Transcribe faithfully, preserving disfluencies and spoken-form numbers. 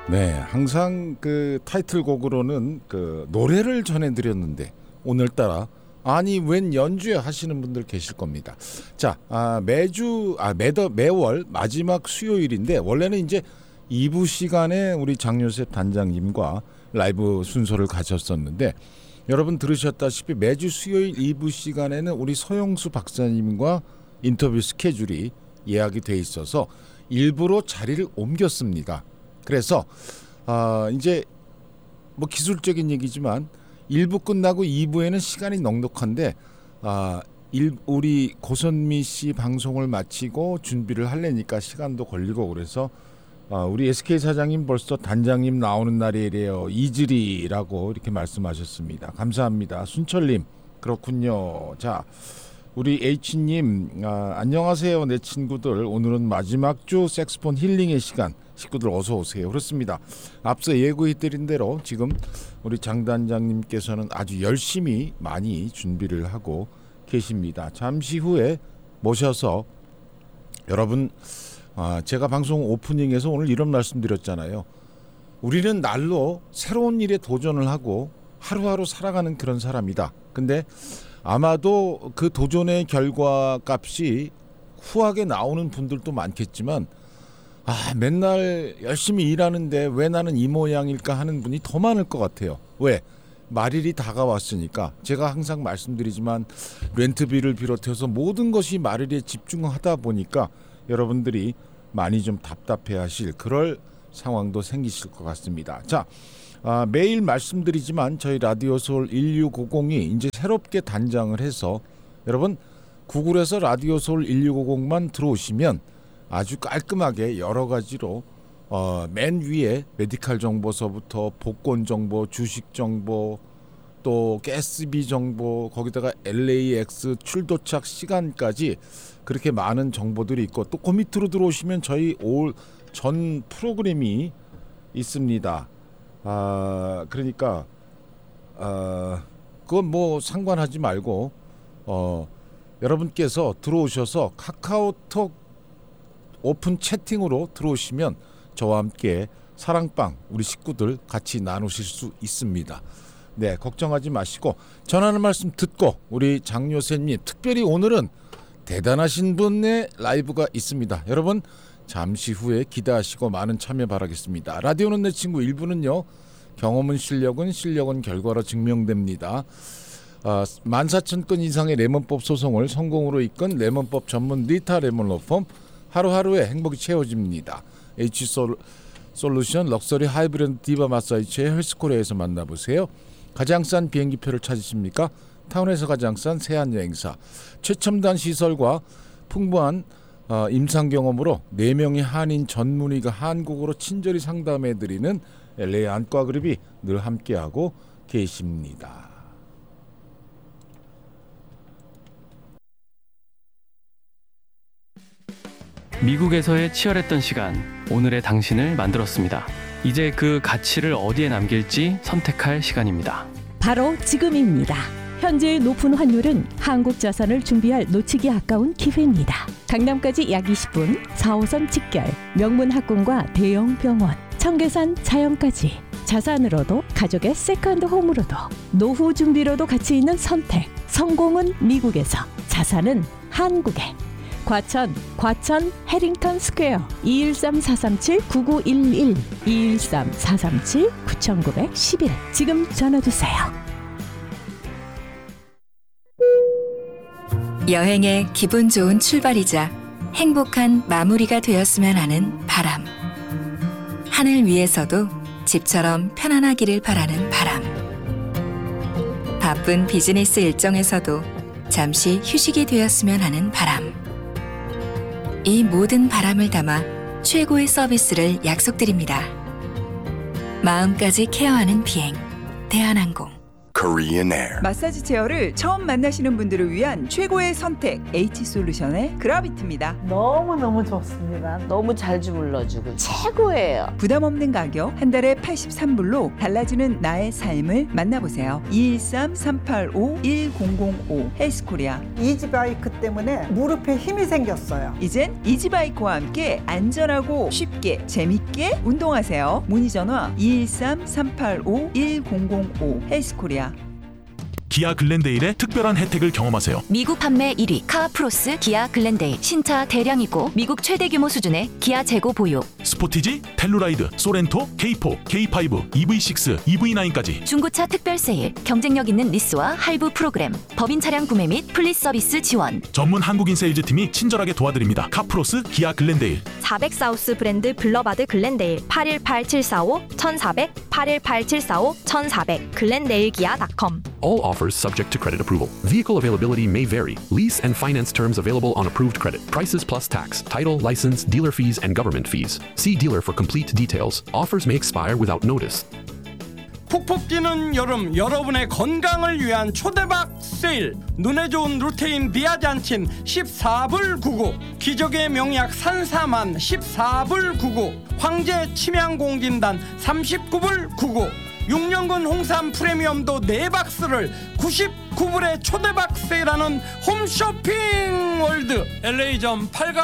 네, 항상 그 타이틀곡으로는 그 노래를 전해드렸는데 오늘따라 아니 웬 연주에 하시는 분들 계실 겁니다. 자, 아, 매주 아 매더 매월 마지막 수요일인데 원래는 이제 이 부 시간에 우리 장요셉 단장님과 라이브 순서를 가졌었는데 여러분 들으셨다시피 매주 수요일 이 부 시간에는 우리 서영수 박사님과 인터뷰 스케줄이 예약이 돼 있어서 일부러 자리를 옮겼습니다. 그래서 아, 이제 뭐 기술적인 얘기지만 일 부 끝나고 이 부에는 시간이 넉넉한데 아, 일, 우리 고선미 씨 방송을 마치고 준비를 하려니까 시간도 걸리고 그래서 아, 우리 에스케이 사장님 벌써 단장님 나오는 날이래요. 이즈리라고 이렇게 말씀하셨습니다. 감사합니다. 순철님 그렇군요. 자, 우리 H님 아, 안녕하세요 내 친구들. 오늘은 마지막 주 색스폰 힐링의 시간. 식구들 어서 오세요. 그렇습니다. 앞서 예고해드린 대로 지금 우리 장 단장님께서는 아주 열심히 많이 준비를 하고 계십니다. 잠시 후에 모셔서 여러분 아, 제가 방송 오프닝에서 오늘 이런 말씀드렸잖아요. 우리는 날로 새로운 일에 도전을 하고 하루하루 살아가는 그런 사람이다. 근데 아마도 그 도전의 결과값이 후하게 나오는 분들도 많겠지만 아, 맨날 열심히 일하는데 왜 나는 이 모양일까 하는 분이 더 많을 것 같아요. 왜? 말일이 다가왔으니까. 제가 항상 말씀드리지만 렌트비를 비롯해서 모든 것이 말일에 집중하다 보니까 여러분들이 많이 좀 답답해하실 그럴 상황도 생기실 것 같습니다. 자, 아, 매일 말씀드리지만 저희 라디오 서울 일육오공이 이제 새롭게 단장을 해서 여러분 구글에서 라디오 서울 일육오공만 들어오시면 아주 깔끔하게 여러 가지로 어, 맨 위에 메디칼 정보서부터 복권 정보, 주식 정보, 또 가스비 정보, 거기다가 엘에이엑스 출도착 시간까지 그렇게 많은 정보들이 있고 또 그 밑으로 들어오시면 저희 올 전 프로그램이 있습니다. 아, 그러니까 아, 그건 뭐 상관하지 말고 어, 여러분께서 들어오셔서 카카오톡 오픈 채팅으로 들어오시면 저와 함께 사랑방 우리 식구들 같이 나누실 수 있습니다. 네, 걱정하지 마시고 전하는 말씀 듣고 우리 장요셉님 특별히 오늘은 대단하신 분의 라이브가 있습니다. 여러분 잠시 후에 기대하시고 많은 참여 바라겠습니다. 라디오는 내 친구 일 부는요. 경험은 실력은 실력은 결과로 증명됩니다. 아, 만 사천 건 이상의 레몬법 소송을 성공으로 이끈 레몬법 전문 리타 레몬 로펌 하루하루의 행복이 채워집니다. H솔루션 럭셔리 하이브랜드 디바 마사지의 헬스코리아에서 만나보세요. 가장 싼 비행기표를 찾으십니까? 타운에서 가장 싼 세안여행사. 최첨단 시설과 풍부한 어, 임상 경험으로 네 명의 한인 전문의가 한국어로 친절히 상담해드리는 엘에이 안과그룹이 늘 함께하고 계십니다. 미국에서의 치열했던 시간, 오늘의 당신을 만들었습니다. 이제 그 가치를 어디에 남길지 선택할 시간입니다. 바로 지금입니다. 현재의 높은 환율은 한국 자산을 준비할 놓치기 아까운 기회입니다. 강남까지 약 이십 분, 사 호선 직결, 명문 학군과 대형 병원, 청계산 자연까지 자산으로도 가족의 세컨드 홈으로도 노후 준비로도 가치 있는 선택. 성공은 미국에서, 자산은 한국에. 과천, 과천 해링턴 스퀘어 이일삼 사삼칠 구구일일 이일삼 사삼칠 구구일일 지금 전화주세요. 여행의 기분 좋은 출발이자 행복한 마무리가 되었으면 하는 바람. 하늘 위에서도 집처럼 편안하기를 바라는 바람. 바쁜 비즈니스 일정에서도 잠시 휴식이 되었으면 하는 바람. 이 모든 바람을 담아 최고의 서비스를 약속드립니다. 마음까지 케어하는 비행, 대한항공. Korean Air. 마사지 체어를 처음 만나시는 분들을 위한 최고의 선택 H솔루션의 그라비트입니다. 너무너무 좋습니다. 너무 잘 주물러주고 최고예요. 부담 없는 가격 한 달에 팔십삼 불로 달라지는 나의 삶을 만나보세요. 이일삼 삼팔오 일공공오 헬스코리아. 이지바이크 때문에 무릎에 힘이 생겼어요. 이젠 이지바이크와 함께 안전하고 쉽게 재밌게 운동하세요. 문의 전화 이일삼 삼팔오 일공공오 헬스코리아. 기아 글렌데일의 특별한 혜택을 경험하세요. 미국 판매 일 위 카프로스 기아 글렌데일. 신차 대량이고 미국 최대 규모 수준의 기아 재고 보유. 스포티지, 텔루라이드, 소렌토, 케이포, 케이파이브, 이브이식스, 이브이나인까지 중고차 특별 세일. 경쟁력 있는 리스와 할부 프로그램. 법인 차량 구매 및 플리스 서비스 지원. 전문 한국인 세일즈팀이 친절하게 도와드립니다. 카프로스 기아 글렌데일. 사백 사우스 브랜드 블러바드 글렌데일. 팔일팔 칠사오 천사백 팔일팔 칠사오 천사백 글렌데일 기아 닷컴. All offers subject to credit approval. Vehicle availability may vary. Lease and finance terms available on approved credit. Prices plus tax, title, license, dealer fees, and government fees. See dealer for complete details. Offers may expire without notice. 푹푹 뛰는 여름, 여러분의 건강을 위한 초대박 세일. 눈에 좋은 루테인 비아잔틴 십사 불 구십구, 기적의 명약 산사만 십사 불 구십구, 황제 침양공진단 삼십구 불 구십구, 육 년근 홍삼 프리미엄도 네 박스를 구십구 불에 초대박 세일하는 홈쇼핑 월드 엘에이점 팔 가